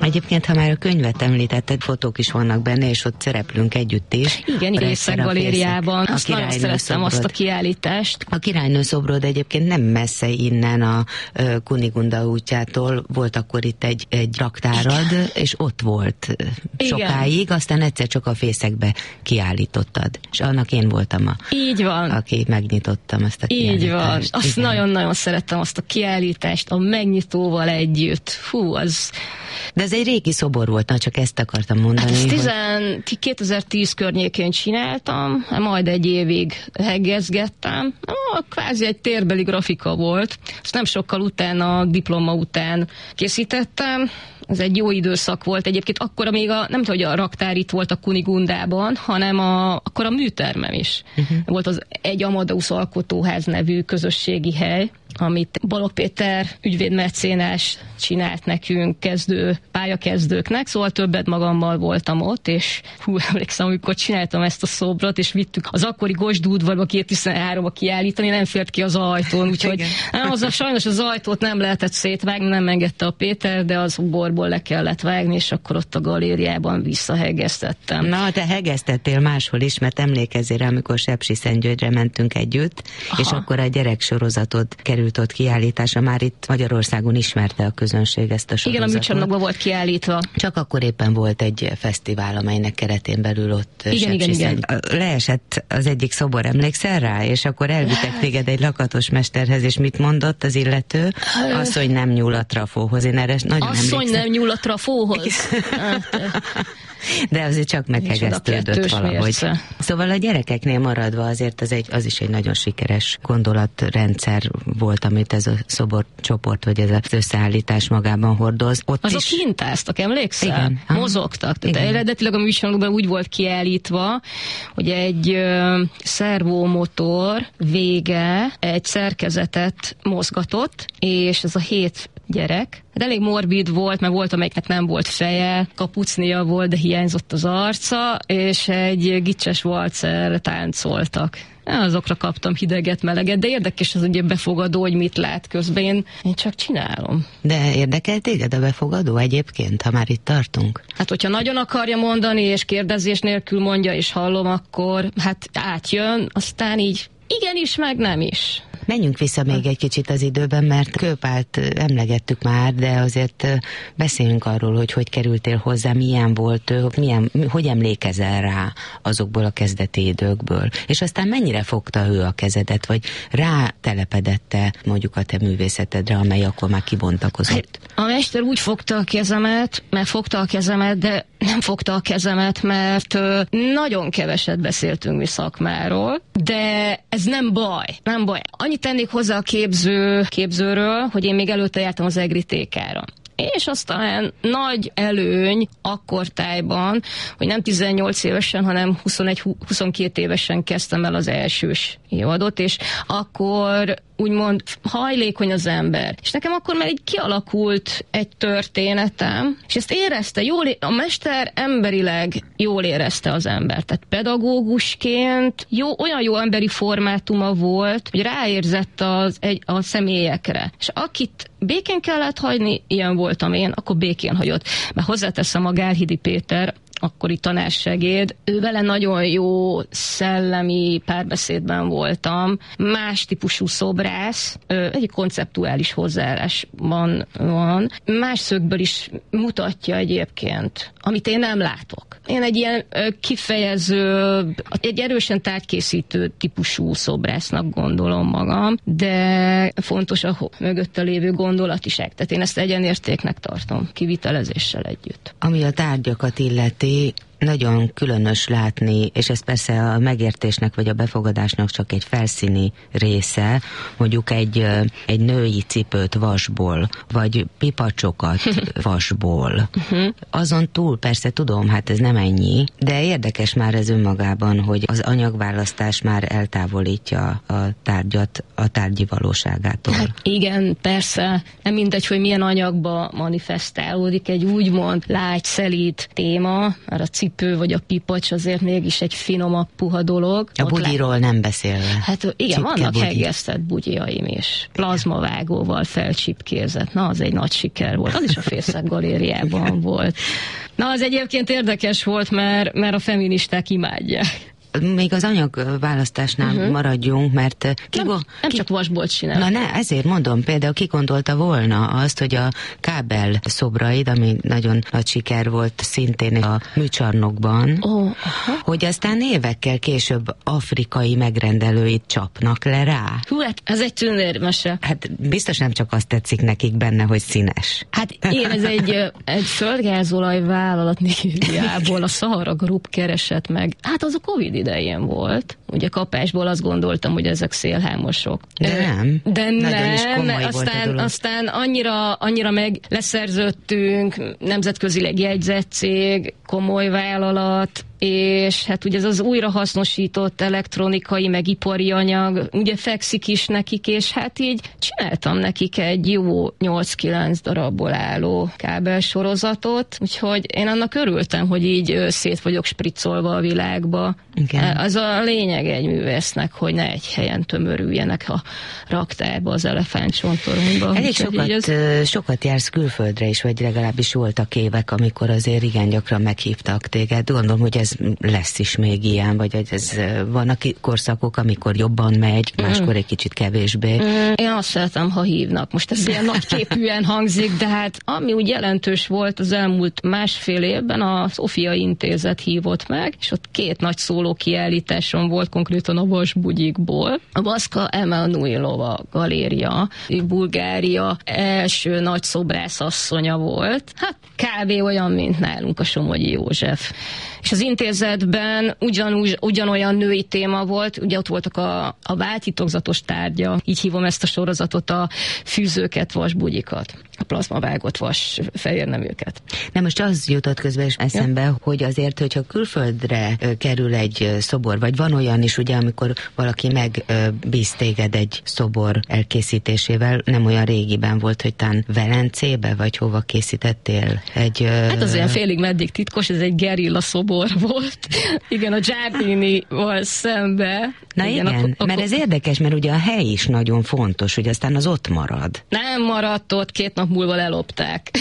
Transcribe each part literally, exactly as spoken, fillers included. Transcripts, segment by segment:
Egyébként, ha már a könyvet említetted, fotók is vannak benne, és ott szereplünk együtt is. Igen, Fészek galériában. Azt nagyon szerettem azt a kiállítást. A királynő szobrod egyébként nem messze innen a uh, Kunigunda útjától. Volt akkor itt egy, egy raktárad, igen. És ott volt sokáig, igen. Aztán egyszer csak a Fészekbe kiállítottad. És annak én voltam a... Így van. Aki megnyitottam ezt a kiállítást. Így van. Azt nagyon-nagyon szerettem azt a kiállítást, a megnyitóval együtt. Fú, az... De ez egy régi szobor volt, na csak ezt akartam mondani. Hát ezt hogy... kétezer-tíz környékén csináltam, majd egy évig heggezgettem. Ó, kvázi egy térbeli grafika volt. Ezt nem sokkal utána, a diploma után készítettem. Ez egy jó időszak volt. Egyébként akkor még a, nem tudom, hogy a raktár itt volt a Kunigundában, hanem a, akkor a műtermem is. Uh-huh. Volt az egy Amadeus Alkotóház nevű közösségi hely, amit Balogh Péter ügyvédmecénás csinált nekünk kezdő pályakezdőknek, szóval többet magammal voltam ott, és hú, emlékszem, amikor csináltam ezt a szobrot, és vittük az akkori Gosd udvarba kétezer-tizenháromba kiállítani, nem fért ki az ajtón, úgyhogy nem, az a, sajnos az ajtót nem lehetett szétvágni, nem engedte a Péter, de az borból le kellett vágni, és akkor ott a galériában visszahegeztettem. Na, te hegeztettél máshol is, mert emlékezzél rá, amikor Sepsiszentgyörgyre mentünk együtt, aha. És akkor a gyereksorozatod került ott kiállítása, már itt Magyarországon ismerte a közönség ezt a sorozatot. Igen, a műcsarnokban volt kiállítva. Csak akkor éppen volt egy fesztivál, amelynek keretén belül ott igen, igen, igen. leesett az egyik szobor, emlékszel rá? És akkor elvittek téged egy lakatos mesterhez, és mit mondott az illető? Asszony nem nyúl a trafóhoz. Én erre nagyon Asszony emlékszem. nem nyúl a trafóhoz. De azért csak meghegesztődött valahogy. Mérce. Szóval a gyerekeknél maradva azért az, egy, az is egy nagyon sikeres gondolatrendszer volt, amit ez a szoborcsoport, vagy ez az összeállítás magában hordoz. Ott azok is... hintáztak, emlékszel? Igen. Mozogtak. Tehát igen. Eredetileg a műsorokban úgy volt kiállítva, hogy egy uh, szervomotor vége egy szerkezetet mozgatott, és ez a hét gyerek. De elég morbid volt, mert volt, amelyiknek nem volt feje, kapucnia volt, de hiányzott az arca, és egy gicses valcerre táncoltak. Azokra kaptam hideget, meleget, de érdekes az ugye befogadó, hogy mit lát közben. Én, én csak csinálom. De érdekel téged a befogadó egyébként, ha már itt tartunk? Hát, hogyha nagyon akarja mondani, és kérdezés nélkül mondja, és hallom, akkor hát átjön, aztán így igenis, meg nem is. Menjünk vissza még egy kicsit az időben, mert Kőpált emlegettük már, de azért beszéljünk arról, hogy hogy kerültél hozzá, milyen volt, milyen, hogy emlékezel rá azokból a kezdeti időkből. És aztán mennyire fogta ő a kezedet, vagy rá telepedette mondjuk a te művészetedre, amely akkor már kibontakozott? A mester úgy fogta a kezemet, mert fogta a kezemet, de nem fogta a kezemet, mert nagyon keveset beszéltünk mi szakmáról, de ez nem baj, nem baj. Annyit tennék hozzá a képző, képzőről, hogy én még előtte jártam az EGRI tékára. És aztán nagy előny akkortájban, hogy nem tizennyolc évesen, hanem huszonegy-huszonkettő évesen kezdtem el az elsős évadot, és akkor úgymond hajlékony az ember. És nekem akkor már így kialakult egy történetem, és ezt érezte, jól, a mester emberileg jól érezte az embert. Tehát pedagógusként jó, olyan jó emberi formátuma volt, hogy ráérzett az, egy, a személyekre. És akit békén kellett hagyni, ilyen voltam én, akkor békén hagyott. Mert hozzáteszem, a Gálhidi Péter, akkori tanársegéd, ő vele nagyon jó szellemi párbeszédben voltam, más típusú szobrász, egy konceptuális hozzáállásban van, más szögből is mutatja egyébként, amit én nem látok. Én egy ilyen kifejező, egy erősen tárgykészítő típusú szobrásznak gondolom magam, de fontos a mögötte lévő gondolatiság. Tehát én ezt egyenértéknek tartom, kivitelezéssel együtt. Ami a tárgyakat illeti, nagyon különös látni, és ez persze a megértésnek vagy a befogadásnak csak egy felszíni része, mondjuk egy, egy női cipőt vasból, vagy pipacsokat vasból. Uh-huh. Azon túl persze tudom, hát ez nem ennyi, de érdekes már ez önmagában, hogy az anyagválasztás már eltávolítja a tárgyat a tárgyi valóságától. Hát igen, persze, nem mindegy, hogy milyen anyagba manifestálódik egy úgymond lágy, szelíd téma, mert a cipő cipő vagy a pipacs azért mégis egy finomabb, puha dolog. A bugyiról nem beszélve. Hát igen, Csipke vannak bugyi. hegesztett bugyiaim is. Plazmavágóval felcsipkézett. Na, az egy nagy siker volt. Az is a Fészek Galériában volt. Na, az egyébként érdekes volt, mert, mert a feministák imádják. Még az anyagválasztásnál uh-huh. maradjunk, mert... Ki nem, go- nem ki... csak vasbolt csinál. Na ne, ezért mondom, például ki gondolta volna azt, hogy a kábel szobraid, ami nagyon nagy siker volt szintén a műcsarnokban, oh, hogy aztán évekkel később afrikai megrendelőit csapnak le rá. Hú, hát ez egy tündérmese. Hát biztos nem csak azt tetszik nekik benne, hogy színes. Hát én, ez egy, egy földgázolaj vállalat Nigériából, a Sahara Group keresett meg. Hát az a Covid idején volt. Ugye kapásból azt gondoltam, hogy ezek szélhámosok. De nem. De nem. Aztán, aztán annyira, annyira meg leszerződtünk, nemzetközileg jegyzett cég, komoly vállalat, és hát ugye ez az újrahasznosított elektronikai, meg ipari anyag, ugye fekszik is nekik, és hát így csináltam nekik egy jó nyolc-kilenc darabból álló kábelsorozatot, úgyhogy én annak örültem, hogy így szét vagyok spriccolva a világba. Igen. Az a lényeg egy művésznek, hogy ne egy helyen tömörüljenek a raktárba, az elefántcsontoronyba. Elég sokat, az... sokat jársz külföldre is, vagy legalábbis voltak évek, amikor azért igen gyakran meghívtak téged. Gondolom, hogy ez lesz is még ilyen, vagy ez vannak korszakok, amikor jobban megy, máskor egy kicsit kevésbé. Mm, én azt szeretem, ha hívnak. Most ez ilyen nagyképűen hangzik, de hát ami úgy jelentős volt az elmúlt másfél évben, a Sofia Intézet hívott meg, és ott két nagy szóló kiállításon volt, konkrétan a vasbugyikból. A Baszka Emanuilova galéria, Bulgária első nagy szobrászasszonya volt. Hát kb. Olyan, mint nálunk a Somogyi József. És az intézetben ugyanúgy, ugyanolyan női téma volt, ugye ott voltak a, a váltitokzatos tárgya, így hívom ezt a sorozatot, a fűzőket, vasbugyikat, a plazmavágott vas fehérneműket. Nem, most az jutott közben is eszembe, ja. hogy azért, hogyha külföldre kerül egy szobor, vagy van olyan is, ugye, amikor valaki megbíz téged egy szobor elkészítésével, nem olyan régiben volt, hogy tán Velencébe, vagy hova készítettél? Egy, hát az olyan félig meddig titkos, ez egy gerilla szobor volt. Igen, a Giardinival szembe. Na igen, igen a, a, mert ez érdekes, mert ugye a hely is nagyon fontos, hogy aztán az ott marad. Nem maradt ott, két nap múlva lelopták.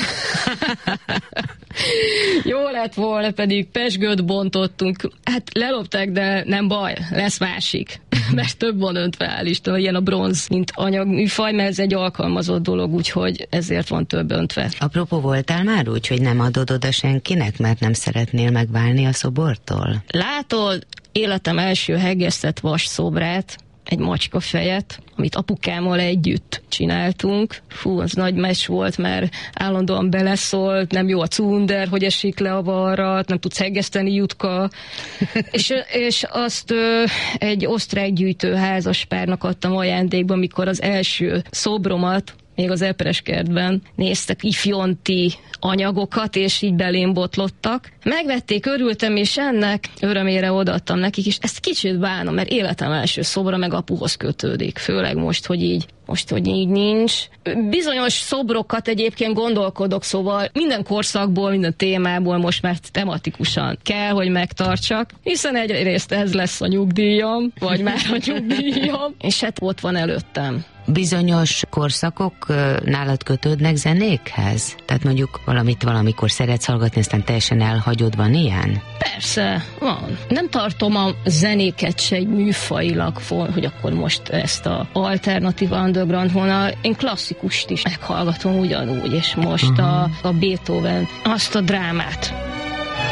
Jó lett volna, pedig pezsgőt bontottunk. Hát lelopták, de nem baj, lesz másik. Mert több van öntve, áll Isten, ilyen a bronz, mint anyagműfaj, mert ez egy alkalmazott dolog, úgyhogy ezért van több öntve. Apropó, voltál már úgy, hogy nem adod oda senkinek, mert nem szeretnél megválni a szobortól? Látod, életem első hegesztett vas szobrát, egy macska fejet, amit apukámmal együtt csináltunk. Fú, az nagy mes volt, mert állandóan beleszólt, nem jó a cunder, hogy esik le a varrat, nem tudsz hegeszteni, Jutka. és, és azt ö, egy osztrák gyűjtőházas párnak adtam ajándékba, amikor az első szobromat még az Epreskertben néztek ifjonti anyagokat, és így belém botlottak. Megvették, örültem, és ennek örömére odaadtam nekik, és ezt kicsit bánom, mert életem első szobra meg apuhoz kötődik. Főleg most, hogy így, most, hogy így nincs. Bizonyos szobrokat egyébként gondolkodok, szóval minden korszakból, minden témából most már tematikusan kell, hogy megtartsak, hiszen egyrészt ez lesz a nyugdíjam, vagy már a nyugdíjam, és hát ott van előttem. Bizonyos korszakok nálad kötődnek zenékhez? Tehát mondjuk valamit valamikor szeretsz hallgatni, aztán teljesen elhagyod, van ilyen? Persze, van. Nem tartom a zenéket se egy műfajilag, hogy akkor most ezt a alternatív underground vonal. Én klasszikust is meghallgatom ugyanúgy, és most uh-huh. a, a Beethoven, azt a drámát.